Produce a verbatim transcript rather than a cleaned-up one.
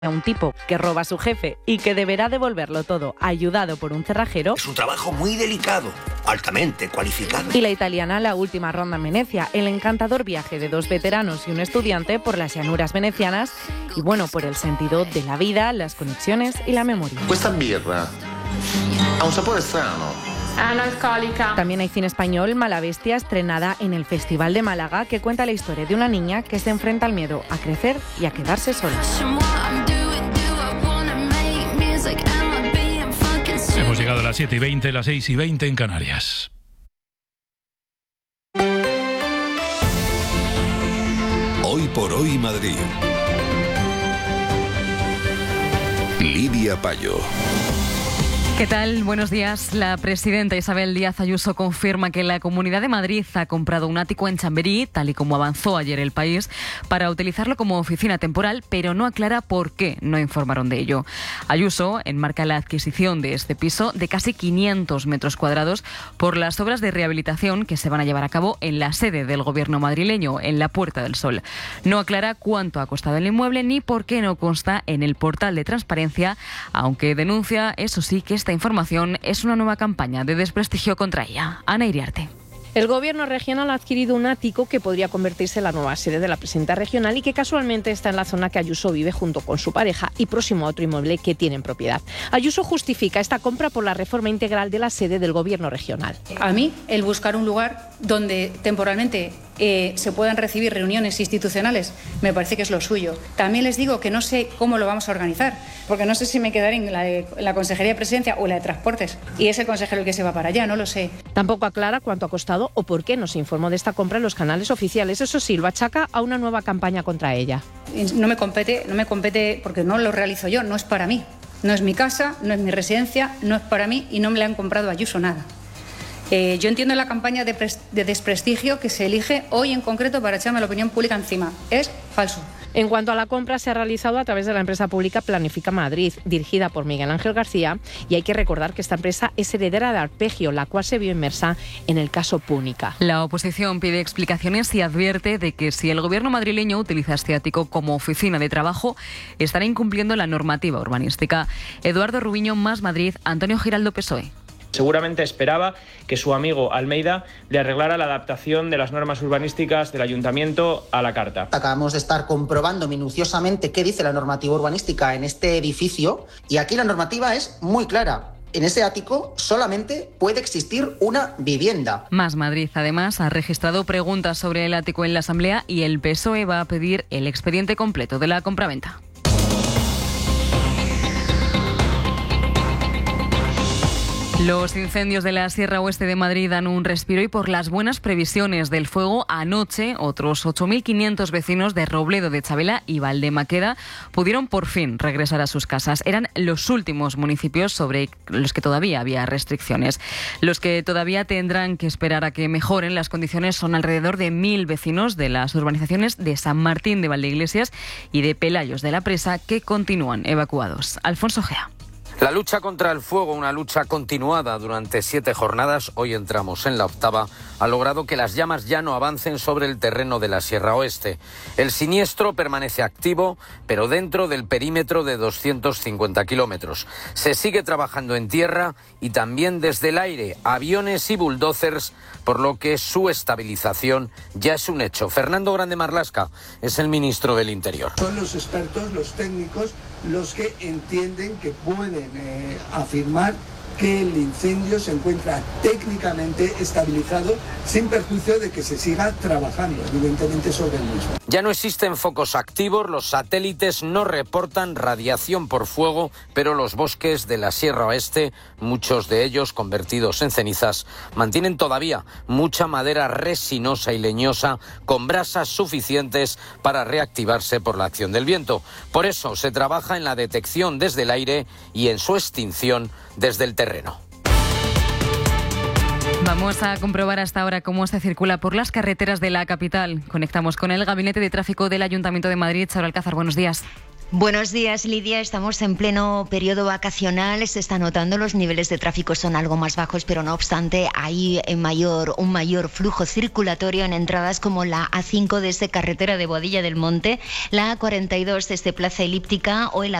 A un tipo que roba a su jefe y que deberá devolverlo todo ayudado por un cerrajero. Es un trabajo muy delicado, altamente cualificado. Y la italiana La última ronda en Venecia, el encantador viaje de dos veteranos y un estudiante por las llanuras venecianas y bueno, por el sentido de la vida, las conexiones y la memoria. Questa birra ha un sapore strano. Ah, no alcohólica. También hay cine español, Mala Bestia, estrenada en el Festival de Málaga, que cuenta la historia de una niña que se enfrenta al miedo a crecer y a quedarse sola. Hemos llegado a las siete y veinte, las seis y veinte en Canarias. Hoy por hoy Madrid. Lidia Payo. ¿Qué tal? Buenos días. La presidenta Isabel Díaz Ayuso confirma que la Comunidad de Madrid ha comprado un ático en Chamberí, tal y como avanzó ayer El País, para utilizarlo como oficina temporal, pero no aclara por qué no informaron de ello. Ayuso enmarca la adquisición de este piso de casi quinientos metros cuadrados por las obras de rehabilitación que se van a llevar a cabo en la sede del gobierno madrileño, en la Puerta del Sol. No aclara cuánto ha costado el inmueble ni por qué no consta en el portal de transparencia, aunque denuncia, eso sí, que esta información es una nueva campaña de desprestigio contra ella. Ana Iriarte. El gobierno regional ha adquirido un ático que podría convertirse en la nueva sede de la presidenta regional y que casualmente está en la zona que Ayuso vive junto con su pareja y próximo a otro inmueble que tiene en propiedad. Ayuso justifica esta compra por la reforma integral de la sede del gobierno regional. A mí, el buscar un lugar donde temporalmente eh, se puedan recibir reuniones institucionales me parece que es lo suyo. También les digo que no sé cómo lo vamos a organizar, porque no sé si me quedaré en la, de, en la Consejería de Presidencia o en la de Transportes y es el consejero el que se va para allá, no lo sé. Tampoco aclara cuánto ha costado o por qué no se informó de esta compra en los canales oficiales. Eso sí, lo achaca a una nueva campaña contra ella. No me compete, no me compete porque no lo realizo yo, no es para mí. No es mi casa, no es mi residencia, no es para mí y no me le han comprado a Ayuso nada. Eh, yo entiendo la campaña de, pres- de desprestigio que se elige hoy en concreto para echarme la opinión pública encima. Es falso. En cuanto a la compra, se ha realizado a través de la empresa pública Planifica Madrid, dirigida por Miguel Ángel García, y hay que recordar que esta empresa es heredera de Arpegio, la cual se vio inmersa en el caso Púnica. La oposición pide explicaciones y advierte de que si el gobierno madrileño utiliza este ático como oficina de trabajo, estará incumpliendo la normativa urbanística. Eduardo Rubiño, Más Madrid, Antonio Giraldo, P S O E. Seguramente esperaba que su amigo Almeida le arreglara la adaptación de las normas urbanísticas del ayuntamiento a la carta. Acabamos de estar comprobando minuciosamente qué dice la normativa urbanística en este edificio y aquí la normativa es muy clara. En ese ático solamente puede existir una vivienda. Más Madrid, además, ha registrado preguntas sobre el ático en la Asamblea y el P S O E va a pedir el expediente completo de la compraventa. Los incendios de la Sierra Oeste de Madrid dan un respiro y por las buenas previsiones del fuego, anoche otros ocho mil quinientos vecinos de Robledo de Chavela y Valdemaqueda pudieron por fin regresar a sus casas. Eran los últimos municipios sobre los que todavía había restricciones. Los que todavía tendrán que esperar a que mejoren las condiciones son alrededor de mil vecinos de las urbanizaciones de San Martín de Valdeiglesias y de Pelayos de la Presa que continúan evacuados. Alfonso Gea. La lucha contra el fuego, una lucha continuada durante siete jornadas, hoy entramos en la octava, ha logrado que las llamas ya no avancen sobre el terreno de la Sierra Oeste. El siniestro permanece activo, pero dentro del perímetro de doscientos cincuenta kilómetros. Se sigue trabajando en tierra y también desde el aire, aviones y bulldozers, por lo que su estabilización ya es un hecho. Fernando Grande Marlaska es el ministro del Interior. Son los expertos, los técnicos, los que entienden que pueden eh, afirmar que el incendio se encuentra técnicamente estabilizado sin perjuicio de que se siga trabajando, evidentemente, sobre el mismo. Ya no existen focos activos, los satélites no reportan radiación por fuego, pero los bosques de la Sierra Oeste, muchos de ellos convertidos en cenizas, mantienen todavía mucha madera resinosa y leñosa con brasas suficientes para reactivarse por la acción del viento. Por eso se trabaja en la detección desde el aire y en su extinción desde el terreno. Vamos a comprobar hasta ahora cómo se circula por las carreteras de la capital. Conectamos con el Gabinete de Tráfico del Ayuntamiento de Madrid. Charo Alcázar, buenos días. Buenos días, Lidia. Estamos en pleno periodo vacacional. Se está notando, los niveles de tráfico son algo más bajos, pero no obstante hay mayor, un mayor flujo circulatorio en entradas como la A cinco desde carretera de Boadilla del Monte, la A cuarenta y dos desde Plaza Elíptica o el